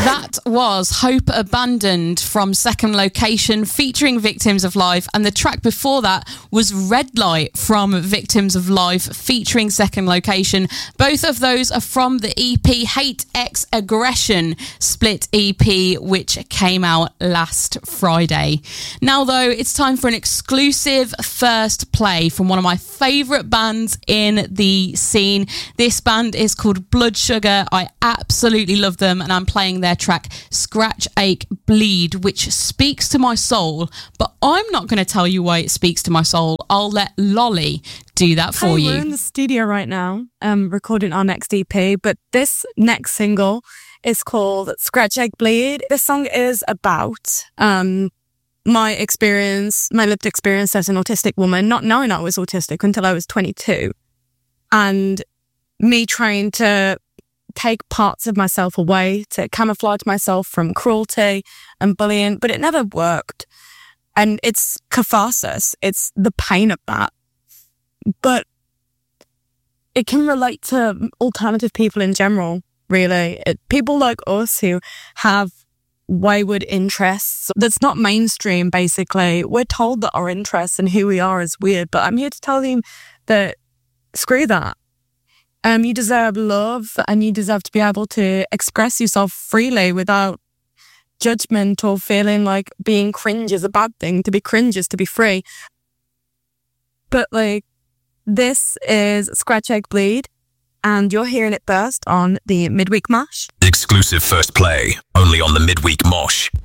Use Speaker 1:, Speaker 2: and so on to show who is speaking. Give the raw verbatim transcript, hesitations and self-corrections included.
Speaker 1: That was Hope Abandoned from Second Location featuring Victims of Life, and the track before that was Red Light from Victims of Life featuring Second Location. Both of those are from the E P Hate X Aggression split E P, which came out last Friday. Now though, it's time for an exclusive first play from one of my favourite bands in the scene. This band is called Blood Sugar. I absolutely love them, and I'm playing their track Scratch, Ache, Bleed, which speaks to my soul, but I'm not going to tell you why it speaks to my soul. I'll let Lolly do that for
Speaker 2: hey,
Speaker 1: you.
Speaker 2: We're in the studio right now um, recording our next E P, but this next single is called Scratch, Ache, Bleed. This song is about um, my experience, my lived experience as an autistic woman, not knowing I was autistic until I was twenty-two, and me trying to take parts of myself away to camouflage myself from cruelty and bullying, but it never worked. And it's catharsis. It's the pain of that. But it can relate to alternative people in general, really. It, people like us who have wayward interests that's not mainstream, basically. We're told that our interests and who we are is weird, but I'm here to tell you that screw that. Um, you deserve love, and you deserve to be able to express yourself freely without judgment or feeling like being cringe is a bad thing. To be cringe is to be free. But like, this is Scratch, Ache, Bleed, and you're hearing it first on the Midweek Mosh.
Speaker 3: Exclusive first play, only on the Midweek Mosh.